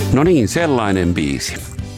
No niin, sellainen biisi.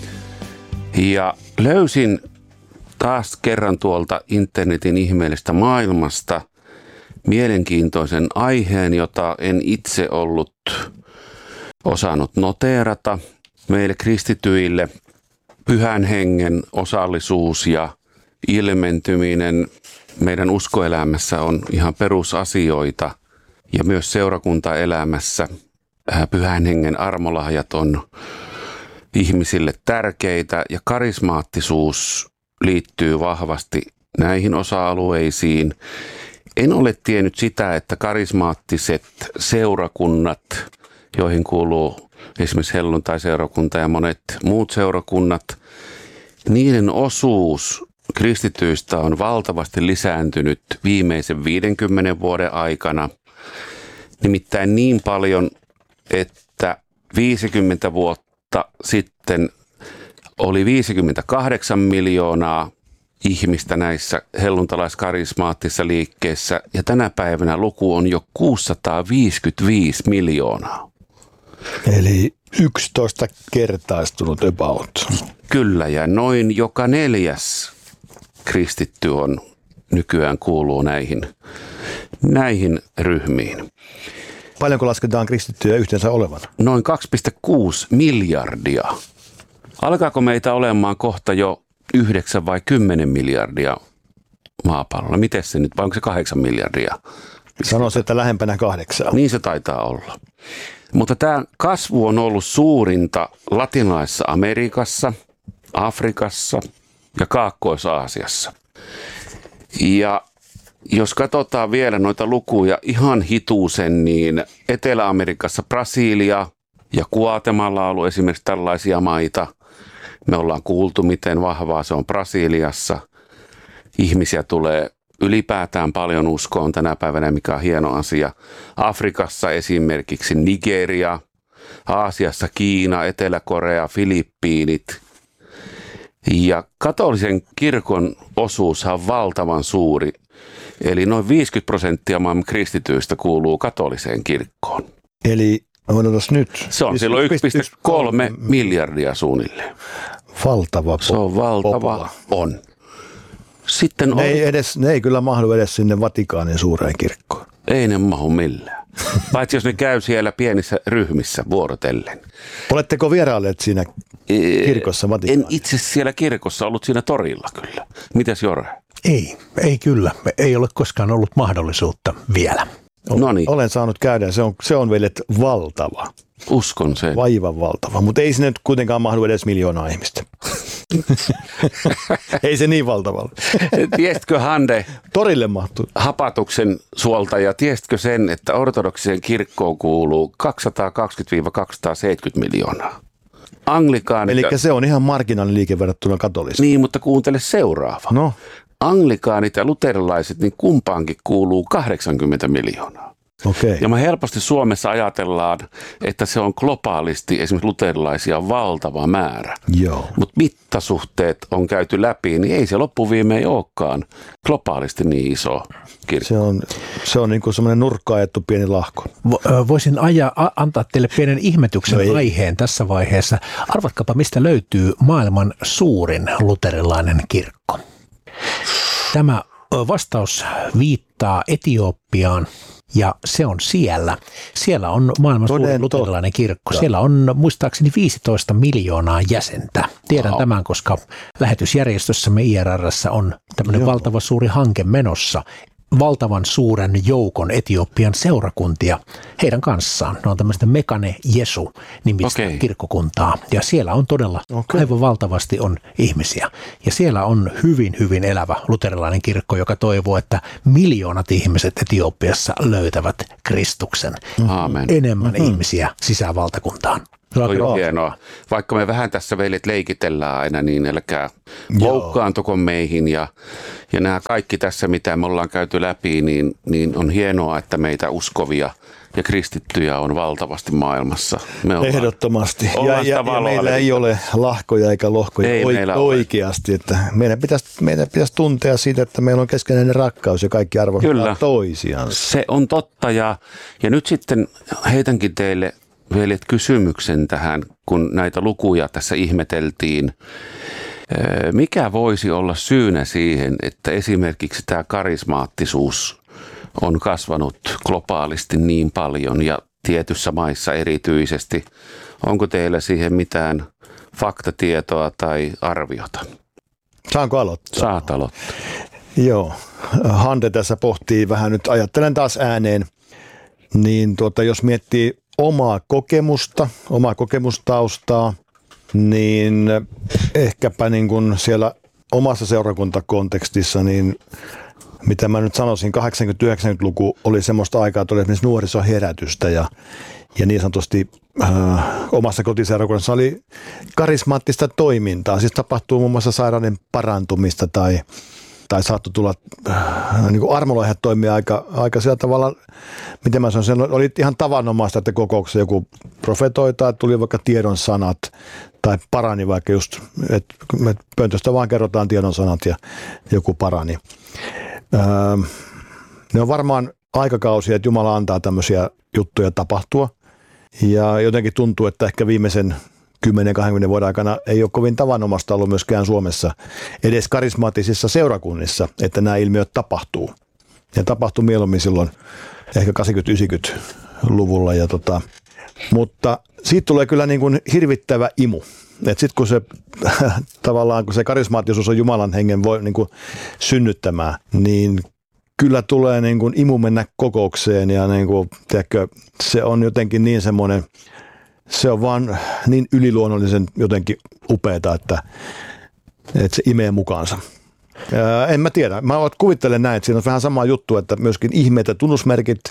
Ja löysin taas kerran tuolta internetin ihmeellistä maailmasta mielenkiintoisen aiheen, jota en itse ollut osannut noteerata. Meille kristityille Pyhän Hengen osallisuus ja ilmentyminen meidän uskoelämässä on ihan perusasioita ja myös seurakuntaelämässä Pyhän Hengen armolahjat on ihmisille tärkeitä ja karismaattisuus liittyy vahvasti näihin osa-alueisiin. En ole tiennyt sitä, että karismaattiset seurakunnat, joihin kuuluu esimerkiksi helluntai-seurakunta ja monet muut seurakunnat, niiden osuus kristityistä on valtavasti lisääntynyt viimeisen 50 vuoden aikana. Nimittäin niin paljon, että 50 vuotta sitten oli 58 miljoonaa ihmistä näissä helluntalaiskarismaattisissa liikkeissä ja tänä päivänä luku on jo 655 miljoonaa. Eli 11-kertaistunut about. Kyllä, ja noin joka 4. kristitty on nykyään kuuluu näihin ryhmiin. Paljonko lasketaan kristittyjä yhteensä olevan? Noin 2,6 miljardia. Alkaako meitä olemaan kohta jo 9 vai 10 miljardia maapallolla? Miten se nyt, vai onko se 8 miljardia? Sanoisin, että lähempänä 8. Niin se taitaa olla. Mutta tämä kasvu on ollut suurinta Latinalaisessa Amerikassa, Afrikassa ja Kaakkois-Aasiassa. Ja jos katsotaan vielä noita lukuja ihan hituusen, niin Etelä-Amerikassa Brasilia ja Guatemala on ollut esimerkiksi tällaisia maita. Me ollaan kuultu, miten vahvaa se on Brasiliassa. Ihmisiä tulee ylipäätään paljon uskoon tänä päivänä, mikä on hieno asia. Afrikassa esimerkiksi Nigeria, Aasiassa Kiina, Etelä-Korea, Filippiinit. Ja katolisen kirkon osuus on valtavan suuri. Eli noin 50% maailman kristityistä kuuluu katoliseen kirkkoon. Eli odotas nyt. Se on silloin 1,3 miljardia suunnilleen. Valtava. Se on valtava. On. Sitten ne ei kyllä mahdu edes sinne Vatikaanin suureen kirkkoon. Ei ne mahdu millään. Paitsi jos ne käy siellä pienissä ryhmissä vuorotellen. Oletteko vierailleet siinä kirkossa Vatikaanissa? En itse siellä kirkossa, ollut siinä torilla kyllä. Mitäs Jore? Ei kyllä. Ei ole koskaan ollut mahdollisuutta vielä. Noniin. Olen saanut käydä. Se on veljet valtava. Uskon sen. Vaivan valtava, mutta ei sinne nyt kuitenkaan mahdu edes 1 miljoonaa ihmistä. Ei se niin valtava. Tiesitkö Hande? Torille mahtuu. Hapatuksen suolta ja tiesitkö sen, että ortodoksiseen kirkkoon kuuluu 220-270 miljoonaa? Eli se on ihan marginaalinen liike verrattuna katolisiin. Niin, mutta kuuntele seuraava. No. Anglikaanit ja luterilaiset, niin kumpaankin kuuluu 80 miljoonaa. Okay. Ja me helposti Suomessa ajatellaan, että se on globaalisti esimerkiksi luterilaisia valtava määrä. Mutta mittasuhteet on käyty läpi, niin ei se loppuviimein olekaan globaalisti niin iso kirkko. Se on niin kuin semmoinen nurkkaan ajettu pieni lahko. Voisin antaa teille pienen ihmetyksen aiheen tässä vaiheessa. Arvatkapa, mistä löytyy maailman suurin luterilainen kirkko? Tämä vastaus viittaa Etiopiaan. Ja se on siellä. Siellä on maailman suurin luterilainen kirkko. Siellä on muistaakseni 15 miljoonaa jäsentä. Tiedän tämän, koska lähetysjärjestössämme IRR:ssä on tämmöinen valtava suuri hanke menossa. Valtavan suuren joukon Etiopian seurakuntia heidän kanssaan. Ne on tämmöistä Mekane Jesu -nimistä kirkkokuntaa. Ja siellä on todella aivan valtavasti on ihmisiä. Ja siellä on hyvin, hyvin elävä luterilainen kirkko, joka toivoo, että miljoonat ihmiset Etiopiassa löytävät Kristuksen. Enemmän ihmisiä sisään valtakuntaan. Toi on hienoa. Vaikka me vähän tässä veljet leikitellään aina, niin älkää loukkaantuko meihin. Ja nämä kaikki tässä, mitä me ollaan käyty läpi, niin on hienoa, että meitä uskovia ja kristittyjä on valtavasti maailmassa. Ehdottomasti. Ja meillä ei ole lahkoja eikä lohkoja oikeasti. Että meidän pitäisi tuntea siitä, että meillä on keskenäinen rakkaus ja kaikki arvostaa toisiaan. Se on totta. Ja nyt sitten heitänkin teille veljet, kysymyksen tähän, kun näitä lukuja tässä ihmeteltiin. Mikä voisi olla syynä siihen, että esimerkiksi tämä karismaattisuus on kasvanut globaalisti niin paljon ja tietyissä maissa erityisesti? Onko teillä siihen mitään faktatietoa tai arviota? Saanko aloittaa? Saat aloittaa. Joo, Hande tässä pohtii vähän, nyt ajattelen taas ääneen, niin jos miettii omaa kokemustaustaa, niin ehkäpä niin kuin siellä omassa seurakuntakontekstissa, niin mitä mä nyt sanoisin, 80-90-luku oli semmoista aikaa, että oli esimerkiksi nuorisoherätystä ja niin sanotusti omassa kotiseurakunnassa oli karismaattista toimintaa. Siis tapahtuu muun muassa sairauden parantumista tai saattoi tulla, niin kuin armolahjat toimia aika sillä tavalla, miten mä sanoin, oli ihan tavanomaista, että kokouksessa joku profetoi tai tuli vaikka tiedon sanat tai parani vaikka just, että pöntöstä vaan kerrotaan tiedon sanat ja joku parani. Ne on varmaan aikakausia, että Jumala antaa tämmöisiä juttuja tapahtua ja jotenkin tuntuu, että ehkä viimeisen 10-20 vuoden aikana ei ole kovin tavanomaista ollut myöskään Suomessa edes karismaattisissa seurakunnissa, että nämä ilmiöt tapahtuu. Ja tapahtui mieluummin silloin ehkä 80-90-luvulla. Mutta siitä tulee kyllä niin kuin hirvittävä imu. Sitten kun se tavallaan, kun se karismaattisuus on Jumalan hengen voi niin kuin synnyttämään, niin kyllä tulee niin kuin imu mennä kokoukseen ja niin kuin, tiedätkö, se on jotenkin niin semmoinen, se on vaan niin yliluonnollisen jotenkin upeata, että se imee mukaansa. En mä tiedä. Mä kuvittelen näin, että siinä on vähän sama juttu, että myöskin ihmeet ja tunnusmerkit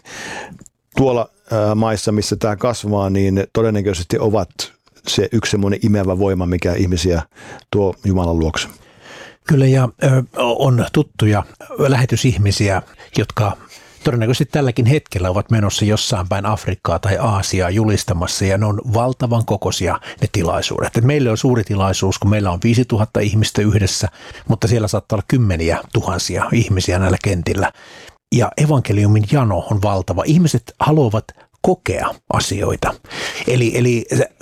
tuolla maissa, missä tämä kasvaa, niin todennäköisesti ovat se yksi semmoinen imevä voima, mikä ihmisiä tuo Jumalan luokse. Kyllä, ja on tuttuja lähetysihmisiä, jotka todennäköisesti tälläkin hetkellä ovat menossa jossain päin Afrikkaa tai Aasiaa julistamassa, ja ne on valtavan kokoisia ne tilaisuudet. Et meille on suuri tilaisuus, kun meillä on 5000 ihmistä yhdessä, mutta siellä saattaa olla 10 000 ihmisiä näillä kentillä. Ja evankeliumin jano on valtava. Ihmiset haluavat kokea asioita. Eli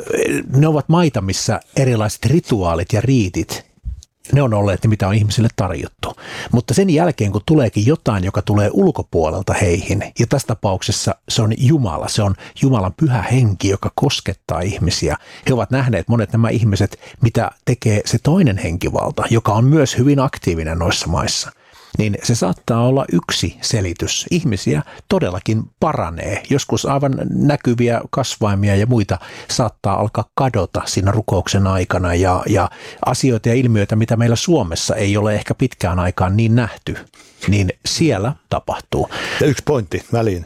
ne ovat maita, missä erilaiset rituaalit ja riitit, ne on olleet ne, mitä on ihmisille tarjottu. Mutta sen jälkeen, kun tuleekin jotain, joka tulee ulkopuolelta heihin, ja tässä tapauksessa se on Jumala, se on Jumalan pyhä henki, joka koskettaa ihmisiä. He ovat nähneet, monet nämä ihmiset, mitä tekee se toinen henkivalta, joka on myös hyvin aktiivinen noissa maissa. Niin se saattaa olla yksi selitys. Ihmisiä todellakin paranee. Joskus aivan näkyviä kasvaimia ja muita saattaa alkaa kadota siinä rukouksen aikana ja asioita ja ilmiöitä, mitä meillä Suomessa ei ole ehkä pitkään aikaan niin nähty, niin siellä tapahtuu. Ja yksi pointti väliin,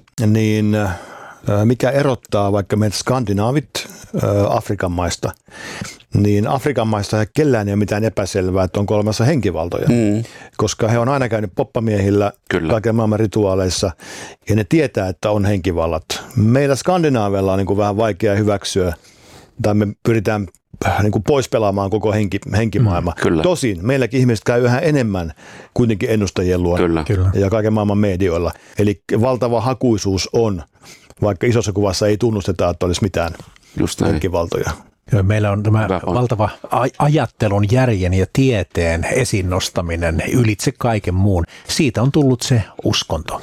niin mikä erottaa vaikka meidät skandinaavit Afrikan maista, niin Afrikan maista ei kellään ei ole mitään epäselvää, että on kolmassa henkivaltoja, koska he on aina käynyt poppamiehillä kaiken maailman rituaaleissa ja ne tietää, että on henkivallat. Meillä skandinaaveilla on niin kuin vähän vaikea hyväksyä tai me pyritään niin kuin pois pelaamaan koko henkimaailma. Tosin meilläkin ihmiset käy yhä enemmän kuitenkin ennustajien luona ja kaiken maailman medioilla. Eli valtava hakuisuus on, vaikka isossa kuvassa ei tunnusteta, että olisi mitään henkivaltoja. Meillä on tämä valtava ajattelun, järjen ja tieteen esiin nostaminen ylitse kaiken muun. Siitä on tullut se uskonto.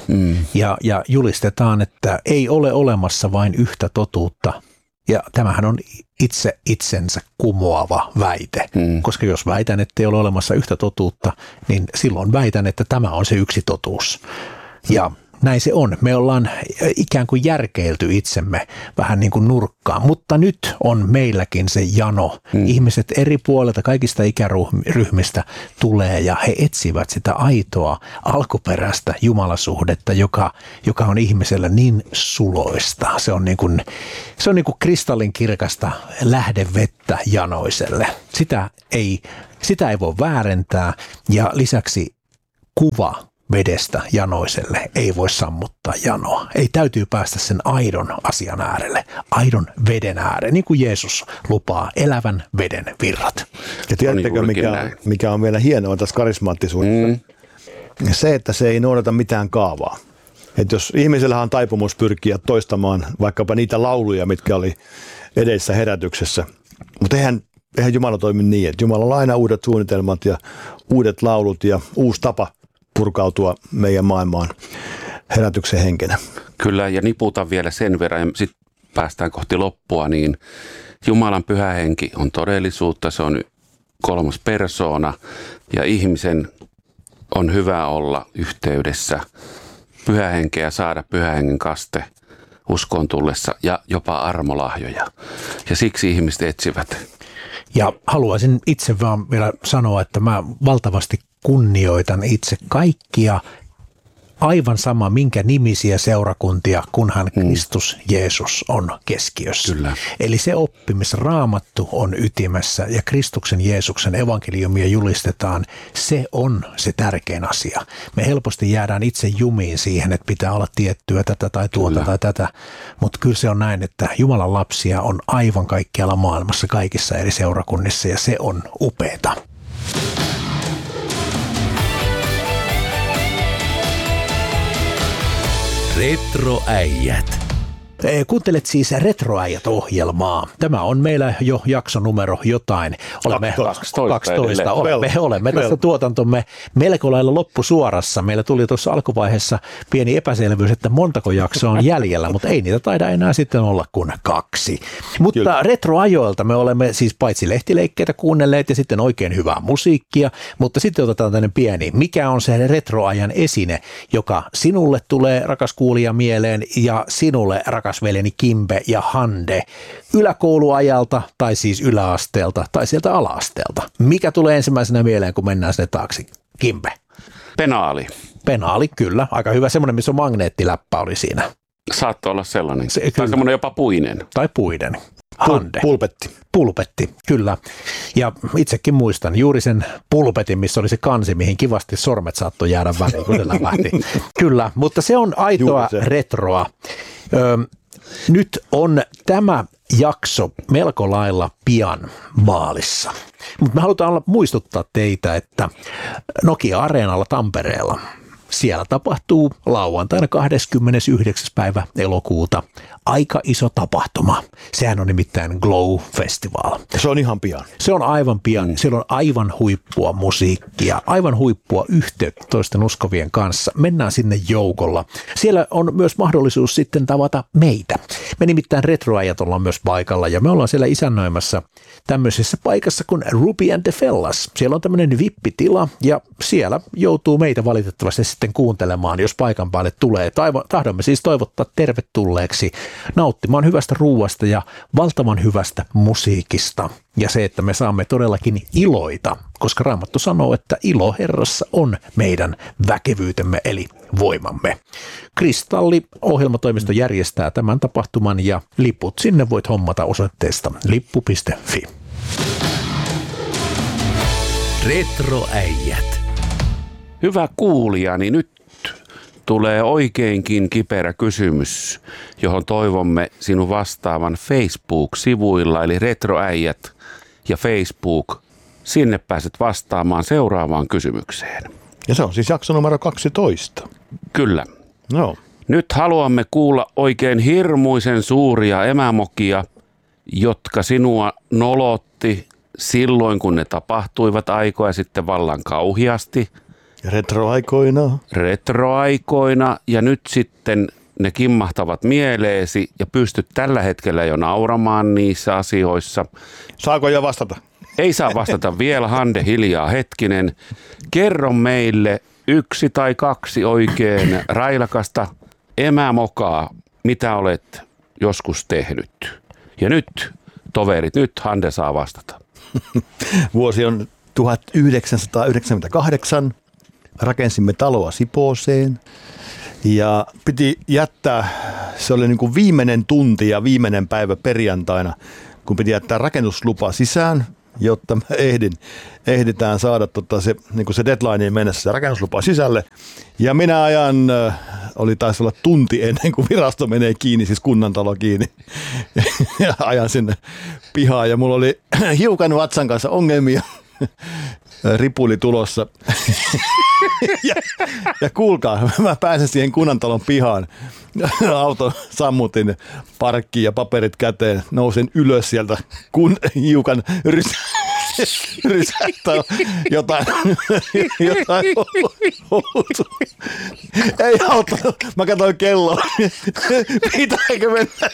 Ja julistetaan, että ei ole olemassa vain yhtä totuutta. Ja tämähän on itse itsensä kumoava väite. Koska jos väitän, että ei ole olemassa yhtä totuutta, niin silloin väitän, että tämä on se yksi totuus. Ja näin se on. Me ollaan ikään kuin järkeilty itsemme vähän niin kuin nurkkaan, mutta nyt on meilläkin se jano. Ihmiset eri puolilta, kaikista ikäryhmistä tulee ja he etsivät sitä aitoa, alkuperäistä jumalasuhdetta, joka on ihmisellä niin suloista. Se on niin kuin kristallinkirkasta lähdevettä janoiselle. Sitä ei voi väärentää ja lisäksi kuva vedestä janoiselle ei voi sammuttaa janoa. Ei, täytyy päästä sen aidon asian äärelle, aidon veden äärelle, niin kuin Jeesus lupaa, elävän veden virrat. Ja tiedättekö, mikä on vielä hienoa tässä karismaattisuudessa? Se, että se ei noudata mitään kaavaa. Että jos ihmisellähän on taipumus pyrkiä toistamaan vaikkapa niitä lauluja, mitkä oli edellisessä herätyksessä, mutta eihän Jumala toimi niin, että Jumalalla on aina uudet suunnitelmat ja uudet laulut ja uusi tapa purkautua meidän maailmaan herätyksen henkenä. Kyllä, ja niputan vielä sen verran, ja sitten päästään kohti loppua, niin Jumalan pyhä henki on todellisuutta, se on kolmas persoona, ja ihmisen on hyvä olla yhteydessä pyhä henkeä, saada pyhä hengen kaste uskoon tullessa ja jopa armolahjoja. Ja siksi ihmiset etsivät. Ja haluaisin itse vaan vielä sanoa, että mä valtavasti kunnioitan itse kaikkia aivan sama minkä nimisiä seurakuntia, kunhan Kristus Jeesus on keskiössä. Kyllä. Eli se oppi, missä Raamattu on ytimessä ja Kristuksen Jeesuksen evankeliumia julistetaan, se on se tärkein asia. Me helposti jäädään itse jumiin siihen, että pitää olla tiettyä tätä tai tuota Kyllä. tai tätä, mutta kyllä se on näin, että Jumalan lapsia on aivan kaikkialla maailmassa, kaikissa eri seurakunnissa ja se on upeata. Retroäijät. Kuuntelet siis Retroäijät-ohjelmaa. Tämä on meillä jo jaksonumero jotain. Olemme 12. Olemme tässä tuotantomme melko lailla loppusuorassa. Meillä tuli tuossa alkuvaiheessa pieni epäselvyys, että montako jaksoa on jäljellä, mutta ei niitä taida enää sitten olla kuin 2. Mutta Kyllä. Retroajoilta me olemme siis paitsi lehtileikkeitä kuunnelleet ja sitten oikein hyvää musiikkia, mutta sitten otetaan tämmöinen pieni. Mikä on se retroajan esine, joka sinulle tulee, rakas kuulija, mieleen ja sinulle, rakas veljeni Kimbe ja Hande, yläkouluajalta tai siis yläasteelta tai sieltä ala-asteelta? Mikä tulee ensimmäisenä mieleen, kun mennään sinne taakse? Kimbe. Penaali. Penaali, kyllä. Aika hyvä. Semmoinen, missä on magneettiläppä oli siinä. Saattoi olla sellainen. Tai semmoinen jopa puinen. Tai puinen. Hande. Pulpetti. Pulpetti, kyllä. Ja itsekin muistan juuri sen pulpetin, missä oli se kansi, mihin kivasti sormet saattoi jäädä väliin, kun se lävähti. Kyllä, mutta se on aitoa retroa. Nyt on tämä jakso melko lailla pian maalissa. Mutta me halutaan muistuttaa teitä, että Nokia-areenalla Tampereella siellä tapahtuu lauantaina 29. päivä elokuuta aika iso tapahtuma. Sehän on nimittäin Glow Festival. Se on ihan pian. Se on aivan pian. Siellä on aivan huippua musiikkia, aivan huippua yhteyttä toisten uskovien kanssa. Mennään sinne joukolla. Siellä on myös mahdollisuus sitten tavata meitä. Me nimittäin Retroäijät ollaan myös paikalla ja me ollaan siellä isännöimässä tämmöisessä paikassa kuin Ruby and the Fellas. Siellä on tämmöinen vippitila ja siellä joutuu meitä valitettavasti sitten kuuntelemaan, jos paikan päälle tulee. Tahdomme siis toivottaa tervetulleeksi nauttimaan hyvästä ruuasta ja valtavan hyvästä musiikista. Ja se, että me saamme todellakin iloita, koska Raamattu sanoo, että ilo Herrassa on meidän väkevyytemme eli voimamme. Kristalli ohjelmatoimisto järjestää tämän tapahtuman ja liput sinne voit hommata osoitteesta lippu.fi. Retroäijät. Hyvä kuulija, niin nyt tulee oikeinkin kiperä kysymys, johon toivomme sinun vastaavan Facebook-sivuilla, eli Retroäijät ja Facebook. Sinne pääset vastaamaan seuraavaan kysymykseen. Ja se on siis jakso numero 12. Kyllä. No. Nyt haluamme kuulla oikein hirmuisen suuria emämokia, jotka sinua nolotti silloin, kun ne tapahtuivat aikoja sitten vallan kauhiasti. Retroaikoina ja nyt sitten ne kimmahtavat mieleesi ja pystyt tällä hetkellä jo nauramaan niissä asioissa. Saako jo vastata? Ei saa vastata vielä, Hande, hiljaa hetkinen. Kerro meille 1 tai 2 oikein railakasta emämokaa, mitä olet joskus tehnyt. Ja nyt, toverit, nyt Hande saa vastata. Vuosi on 1998. Rakensimme taloa Sipooseen ja piti jättää, se oli niin kuin viimeinen tunti ja viimeinen päivä perjantaina, kun piti jättää rakennuslupa sisään, jotta me ehditään saada se, niin kuin se deadlineen mennessä se rakennuslupa sisälle. Ja minä taisi olla tunti ennen kuin virasto menee kiinni, siis kunnantalo kiinni, ja ajan sinne pihaan ja mulla oli hiukan vatsan kanssa ongelmia. ripuli tulossa. ja kuulkaa, mä pääsen siihen kunnantalon pihaan. Auto sammutin parkkiin ja paperit käteen. Nousin ylös sieltä, kun hiukan rysähtää jotain ei auttanut. Mä katsoin kelloa. Pitääkö mennä?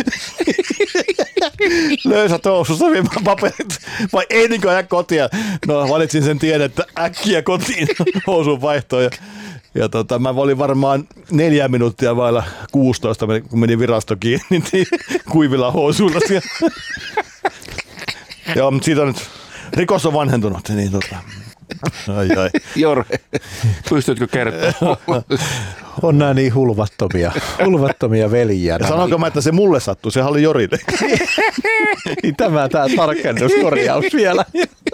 Löysät housussa viemään paperit. Vai ei niinkö ajaa kotia? No valitsin sen tien, että äkkiä kotiin housun vaihtoon. Ja mä olin varmaan 4 minuuttia vailla 16, kun meni virasto kiinni kuivilla housuilla siellä. Joo, mutta siitä on nyt, rikos on vanhentunut. Niin ai. Jore, pystytkö kertomaan? On nämä niin hulvattomia veljiä. Ja sanonko mä, että se mulle sattui, sehän oli Jorille. Tämä tarkennuskorjaus vielä.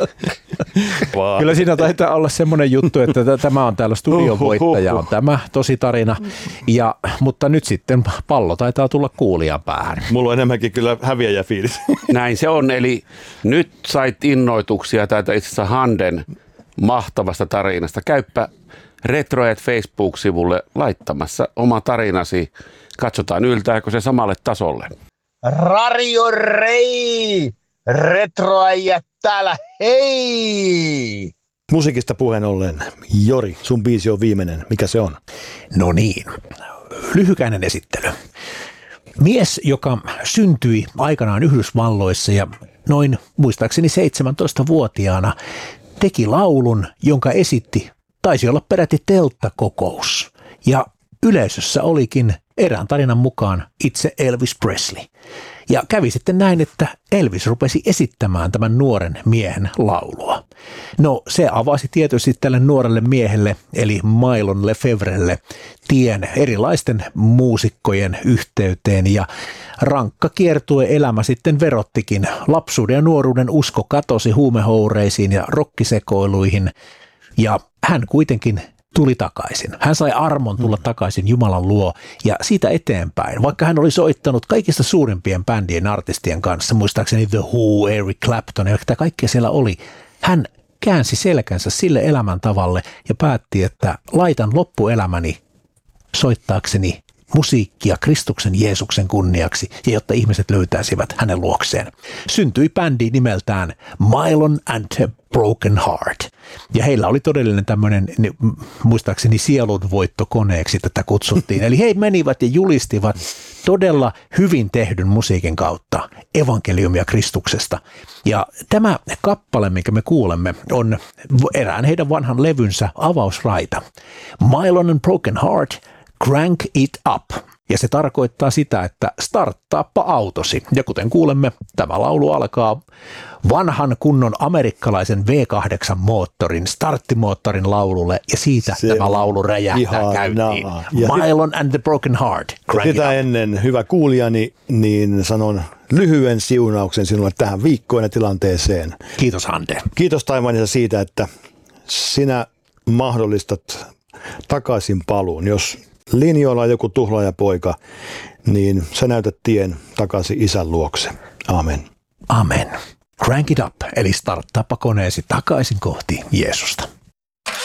Kyllä siinä taitaa olla semmoinen juttu, että tämä on täällä studion voittaja, on tämä tosi tarina. Mutta nyt sitten pallo taitaa tulla kuulijan päähän. Mulla on enemmänkin kyllä häviäjä fiilis. Näin se on, eli nyt sait innoituksia täältä itse asiassa Handen mahtavasta tarinasta. Käyppä Retrohead Facebook-sivulle laittamassa oma tarinasi. Katsotaan, yltääkö se samalle tasolle. Radio Rei! Retroäijät täällä, hei! Musiikista puheen ollen, Jori, sun biisi on viimeinen. Mikä se on? No niin, lyhykäinen esittely. Mies, joka syntyi aikanaan Yhdysvalloissa ja noin muistaakseni 17-vuotiaana teki laulun, jonka esitti, taisi olla peräti telttakokous. Ja yleisössä olikin erään tarinan mukaan itse Elvis Presley. Ja kävi sitten näin, että Elvis rupesi esittämään tämän nuoren miehen laulua. No se avasi tietysti tälle nuorelle miehelle, eli Mylon Lefevrelle, tien erilaisten muusikkojen yhteyteen ja rankka kiertueelämä sitten verottikin. Lapsuuden ja nuoruuden usko katosi huumehoureisiin ja rokkisekoiluihin ja hän kuitenkin tuli takaisin. Hän sai armon tulla takaisin Jumalan luo ja siitä eteenpäin, vaikka hän oli soittanut kaikista suurimpien bändien artistien kanssa, muistaakseni The Who, Eric Clapton ja mitä kaikkea siellä oli, hän käänsi selkänsä sille elämäntavalle ja päätti, että laitan loppuelämäni soittaakseni musiikkia Kristuksen Jeesuksen kunniaksi ja jotta ihmiset löytäisivät hänen luokseen. Syntyi bändi nimeltään Mylon and the Broken Heart. Ja heillä oli todellinen tämmöinen, muistaakseni sielunvoittokoneeksi tätä kutsuttiin. Eli he menivät ja julistivat todella hyvin tehdyn musiikin kautta evankeliumia Kristuksesta. Ja tämä kappale, minkä me kuulemme, on erään heidän vanhan levynsä avausraita. Mylon and Broken Heart, Crank it up. Ja se tarkoittaa sitä, että starttaappa autosi. Ja kuten kuulemme, tämä laulu alkaa vanhan kunnon amerikkalaisen V8-moottorin, starttimoottorin laululle. Ja siitä tämä laulu räjähtää käyntiin. Mylon and the Broken Heart. Sitä ennen, hyvä kuulijani, niin sanon lyhyen siunauksen sinulle tähän viikkoon ja tilanteeseen. Kiitos Hande. Kiitos Taivaanisa siitä, että sinä mahdollistat takaisin paluun. Jos linjoilla on joku tuhlaajapoika, niin sä näytät tien takaisin isän luokse. Amen. Amen. Crank it up, eli starttaappa koneesi takaisin kohti Jeesusta.